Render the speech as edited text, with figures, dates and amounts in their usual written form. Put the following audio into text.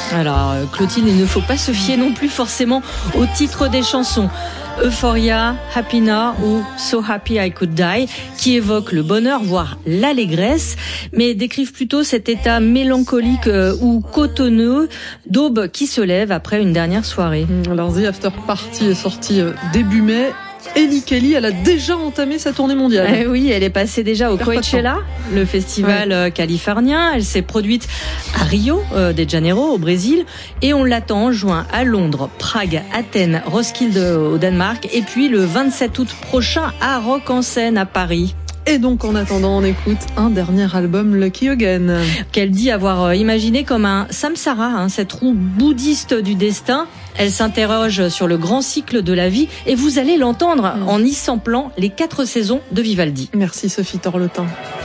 Alors Clotilde, il ne faut pas se fier non plus forcément au titre des chansons. Euphoria, Happy Now ou So Happy I Could Die, qui évoquent le bonheur, voire l'allégresse, mais décrivent plutôt cet état mélancolique ou cotonneux d'aube qui se lève après une dernière soirée. Alors The After Party est sorti début mai. Ellie Kelly, elle a déjà entamé sa tournée mondiale. Oui, elle est passée déjà au Coachella, le festival californien. Elle s'est produite à Rio de Janeiro, au Brésil. Et on l'attend en juin à Londres, Prague, Athènes, Roskilde au Danemark. Et puis le 27 août prochain à Rock en Seine à Paris. Et donc, en attendant, on écoute un dernier album, Lucky Again. Qu'elle dit avoir imaginé comme un samsara, cette roue bouddhiste du destin. Elle s'interroge sur le grand cycle de la vie et vous allez l'entendre en y samplant les 4 saisons de Vivaldi. Merci Sophie Torletin.